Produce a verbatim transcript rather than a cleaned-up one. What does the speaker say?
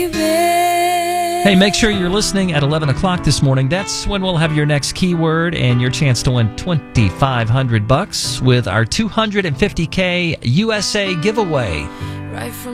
Hey, make sure you're listening at eleven o'clock this morning. That's when we'll have your next keyword and your chance to win twenty-five hundred bucks with our two hundred fifty K U S A giveaway. Right from